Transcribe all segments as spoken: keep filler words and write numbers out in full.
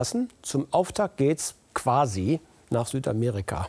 Zum Auftakt geht's quasi nach Südamerika.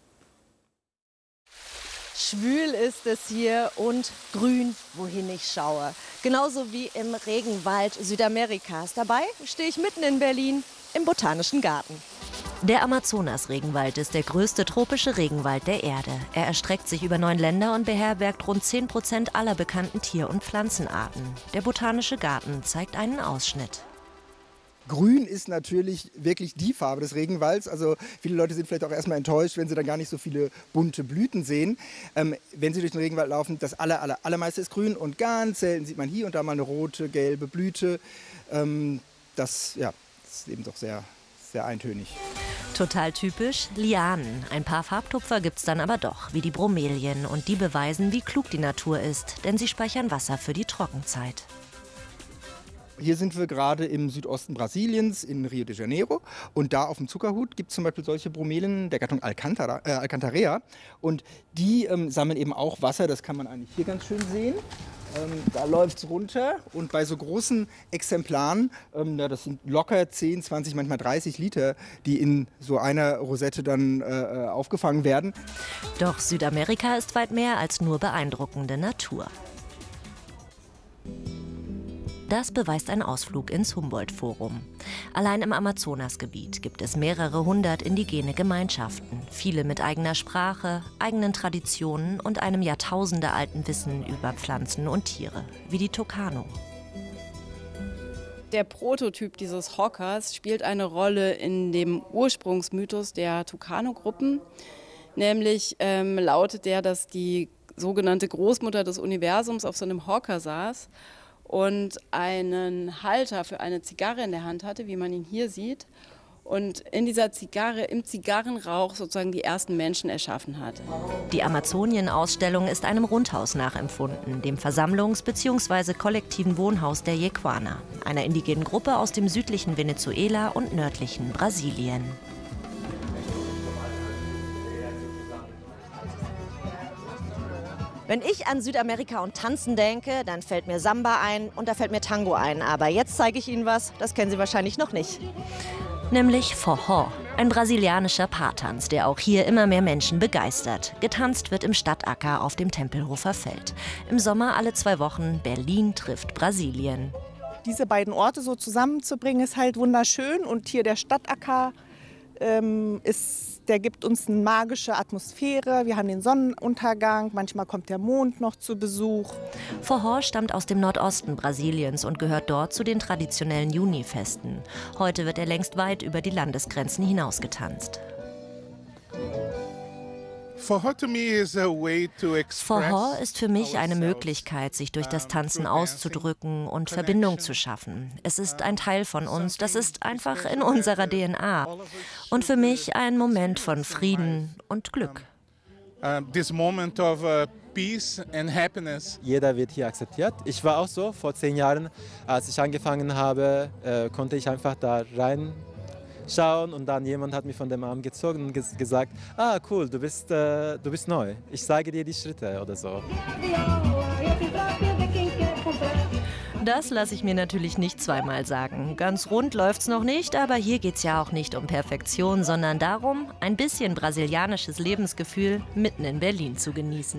Schwül ist es hier und grün, wohin ich schaue. Genauso wie im Regenwald Südamerikas. Dabei stehe ich mitten in Berlin im Botanischen Garten. Der Amazonas-Regenwald ist der größte tropische Regenwald der Erde. Er erstreckt sich über neun Länder und beherbergt rund zehn Prozent aller bekannten Tier- und Pflanzenarten. Der Botanische Garten zeigt einen Ausschnitt. Grün ist natürlich wirklich die Farbe des Regenwalds. Also viele Leute sind vielleicht auch erstmal enttäuscht, wenn sie dann gar nicht so viele bunte Blüten sehen. Ähm, wenn sie durch den Regenwald laufen, das aller, aller, allermeiste ist grün und ganz selten sieht man hier und da mal eine rote, gelbe Blüte. Ähm, das, ja, das ist eben doch sehr, sehr eintönig. Total typisch Lianen. Ein paar Farbtupfer gibt's dann aber doch, wie die Bromelien. Und die beweisen, wie klug die Natur ist, denn sie speichern Wasser für die Trockenzeit. Hier sind wir gerade im Südosten Brasiliens in Rio de Janeiro und da auf dem Zuckerhut gibt es zum Beispiel solche Bromelien der Gattung Alcantara, äh, Alcantarea und die ähm, sammeln eben auch Wasser, das kann man eigentlich hier ganz schön sehen. Ähm, da läuft es runter und bei so großen Exemplaren, ähm, ja, das sind locker zehn, zwanzig, manchmal dreißig Liter, die in so einer Rosette dann äh, aufgefangen werden. Doch Südamerika ist weit mehr als nur beeindruckende Natur. Das beweist ein Ausflug ins Humboldt-Forum. Allein im Amazonasgebiet gibt es mehrere hundert indigene Gemeinschaften. Viele mit eigener Sprache, eigenen Traditionen und einem jahrtausendealten Wissen über Pflanzen und Tiere, wie die Tucano. Der Prototyp dieses Hockers spielt eine Rolle in dem Ursprungsmythos der Tucano-Gruppen. Nämlich ähm, lautet der, dass die sogenannte Großmutter des Universums auf so einem Hocker saß und einen Halter für eine Zigarre in der Hand hatte, wie man ihn hier sieht, und in dieser Zigarre, im Zigarrenrauch sozusagen die ersten Menschen erschaffen hat. Die Amazonien-Ausstellung ist einem Rundhaus nachempfunden, dem Versammlungs- bzw. kollektiven Wohnhaus der Yequana, einer indigenen Gruppe aus dem südlichen Venezuela und nördlichen Brasilien. Wenn ich an Südamerika und Tanzen denke, dann fällt mir Samba ein und da fällt mir Tango ein. Aber jetzt zeige ich Ihnen was, das kennen Sie wahrscheinlich noch nicht. Nämlich Forró, ein brasilianischer Paartanz, der auch hier immer mehr Menschen begeistert. Getanzt wird im Stadtacker auf dem Tempelhofer Feld. Im Sommer alle zwei Wochen Berlin trifft Brasilien. Diese beiden Orte so zusammenzubringen, ist halt wunderschön. Und hier der Stadtacker ähm, ist... Der gibt uns eine magische Atmosphäre. Wir haben den Sonnenuntergang, manchmal kommt der Mond noch zu Besuch. Forró stammt aus dem Nordosten Brasiliens und gehört dort zu den traditionellen Junifesten. Heute wird er längst weit über die Landesgrenzen hinaus getanzt. Forró ist für mich eine Möglichkeit, sich durch das Tanzen auszudrücken und Verbindung zu schaffen. Es ist ein Teil von uns, das ist einfach in unserer D N A. Und für mich ein Moment von Frieden und Glück. Jeder wird hier akzeptiert. Ich war auch so, vor zehn Jahren, als ich angefangen habe, äh, konnte ich einfach da rein schauen und dann jemand hat mich von dem Arm gezogen und ges gesagt, ah cool, du bist, äh, du bist neu, ich zeige dir die Schritte oder so. Das lasse ich mir natürlich nicht zweimal sagen. Ganz rund läuft's noch nicht, aber hier geht's ja auch nicht um Perfektion, sondern darum, ein bisschen brasilianisches Lebensgefühl mitten in Berlin zu genießen.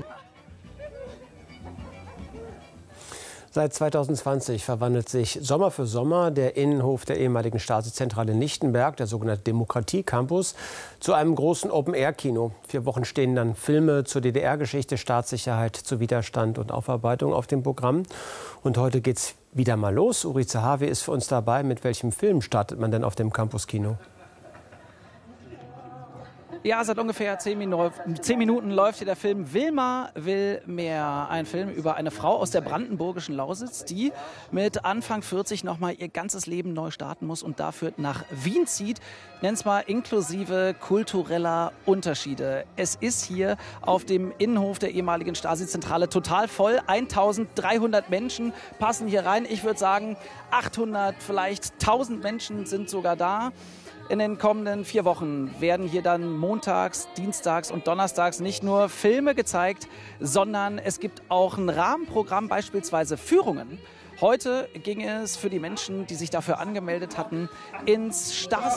Seit zweitausendzwanzig verwandelt sich Sommer für Sommer der Innenhof der ehemaligen Stasi-Zentrale Lichtenberg, der sogenannte Demokratie-Campus, zu einem großen Open-Air-Kino. Vier Wochen stehen dann Filme zur D D R-Geschichte, Staatssicherheit, zu Widerstand und Aufarbeitung auf dem Programm. Und heute geht's wieder mal los. Uri Zahavi ist für uns dabei. Mit welchem Film startet man denn auf dem Campus-Kino? Ja, seit ungefähr zehn Minuten läuft hier der Film Wilma will mehr. Ein Film über eine Frau aus der brandenburgischen Lausitz, die mit Anfang vierzig nochmal ihr ganzes Leben neu starten muss und dafür nach Wien zieht. Nenn's mal inklusive kultureller Unterschiede. Es ist hier auf dem Innenhof der ehemaligen Stasi-Zentrale total voll. eintausenddreihundert Menschen passen hier rein. Ich würde sagen, achthundert, vielleicht tausend Menschen sind sogar da. In den kommenden vier Wochen werden hier dann montags, dienstags und donnerstags nicht nur Filme gezeigt, sondern es gibt auch ein Rahmenprogramm, beispielsweise Führungen Heute ging es für die Menschen, die sich dafür angemeldet hatten, ins Stasi